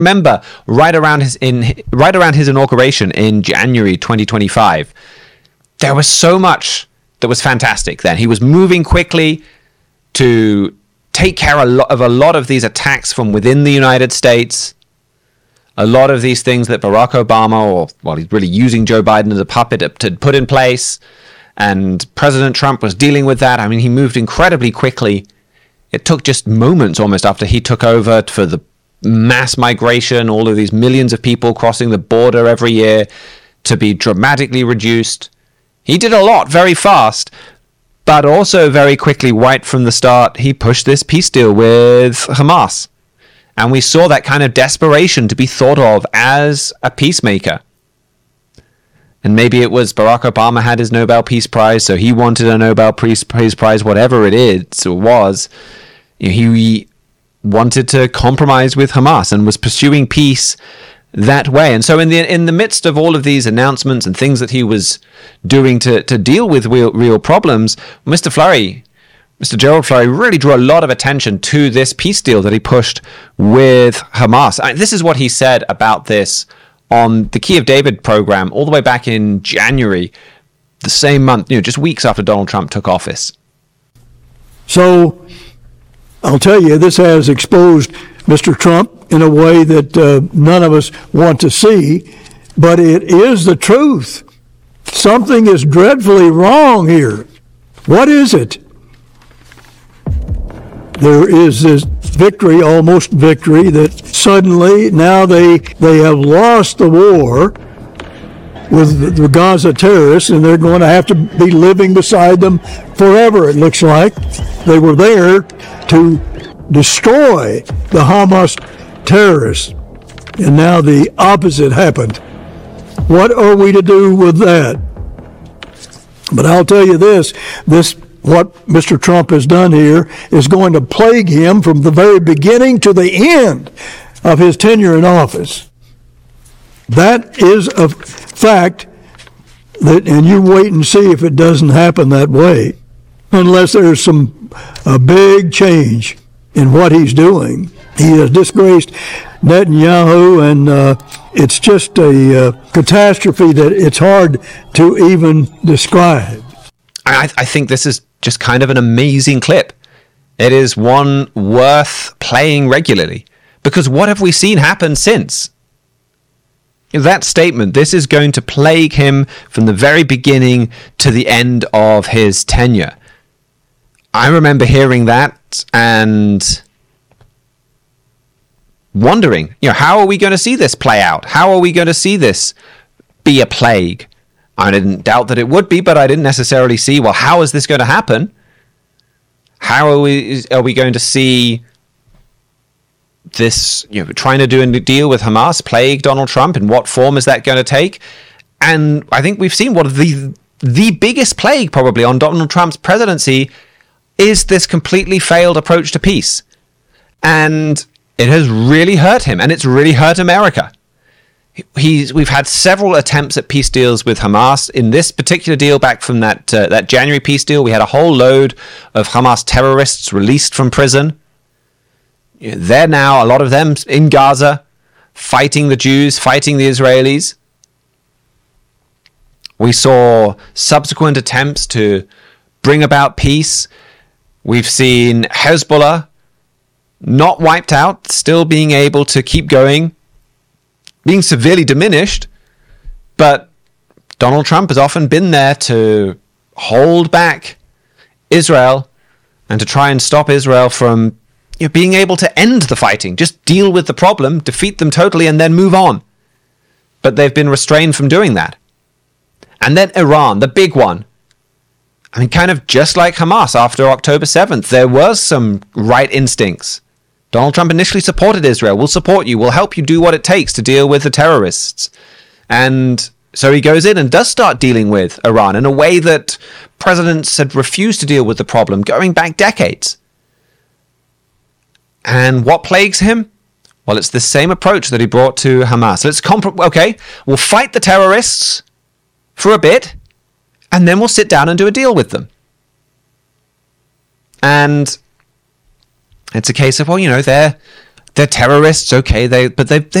Remember, right around his inauguration in January 2025, there was so much that was fantastic then. He was moving quickly to take care of a lot of these attacks from within the United States. A lot of these things that Barack Obama, he's really using Joe Biden as a puppet to put in place. And President Trump was dealing with that. I mean, he moved incredibly quickly. It took just moments almost after he took over for the mass migration, all of these millions of people crossing the border every year, to be dramatically reduced. He did a lot very fast, but also very quickly, right from the start, he pushed this peace deal with Hamas. And we saw that kind of desperation to be thought of as a peacemaker. And maybe it was Barack Obama had his Nobel Peace Prize, so he wanted a Nobel Peace Prize, whatever it was. He wanted to compromise with Hamas and was pursuing peace that way. And so in the midst of all of these announcements and things that he was doing to deal with real problems, Mr. Gerald Flurry really drew a lot of attention to this peace deal that he pushed with Hamas. This is what he said about this on the Key of David program all the way back in January, the same month, just weeks after Donald Trump took office. So I'll tell you, this has exposed Mr. Trump in a way that none of us want to see, but it is the truth. Something is dreadfully wrong here. What is it? There is this victory, almost victory, that suddenly now they have lost the war with the Gaza terrorists, and they're going to have to be living beside them forever, it looks like. They were there to destroy the Hamas terrorists, and now the opposite happened. What are we to do with that? But I'll tell you this, what Mr. Trump has done here is going to plague him from the very beginning to the end of his tenure in office. That is a fact, and you wait and see if it doesn't happen that way, unless there's a big change in what he's doing. He has disgraced Netanyahu, and it's just a catastrophe that it's hard to even describe. I think this is just kind of an amazing clip. It is one worth playing regularly, because what have we seen happen since? That statement, this is going to plague him from the very beginning to the end of his tenure. I remember hearing that and wondering, how are we going to see this play out? How are we going to see this be a plague? I didn't doubt that it would be, but I didn't necessarily see, well, how is this going to happen? How are we going to see this, trying to do a deal with Hamas plague Donald Trump? And what form is that going to take? And I think we've seen one of the biggest plague probably on Donald Trump's presidency is this completely failed approach to peace. And it has really hurt him, and it's really hurt America. We've had several attempts at peace deals with Hamas. In this particular deal, back from that January peace deal, we had a whole load of Hamas terrorists released from prison. They're now, a lot of them in Gaza, fighting the Jews, fighting the Israelis. We saw subsequent attempts to bring about peace. We've seen Hezbollah not wiped out, still being able to keep going, being severely diminished, but Donald Trump has often been there to hold back Israel and to try and stop Israel from being able to end the fighting, just deal with the problem, defeat them totally, and then move on. But they've been restrained from doing that. And then Iran, the big one. I mean, kind of just like Hamas after October 7th, there was some right instincts. Donald Trump initially supported Israel. We'll support you. We'll help you do what it takes to deal with the terrorists. And so he goes in and does start dealing with Iran in a way that presidents had refused to deal with the problem going back decades. And what plagues him? Well, it's the same approach that he brought to Hamas. Okay, we'll fight the terrorists for a bit, and then we'll sit down and do a deal with them. And it's a case of, they're they're terrorists, okay, they've